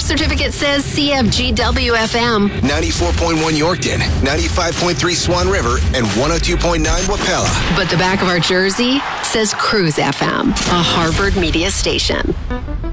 certificate says CFGW FM. 94.1 Yorkton, 95.3 Swan River, and 102.9 Wapella. But the back of our jersey says Cruise FM, a Harvard media station.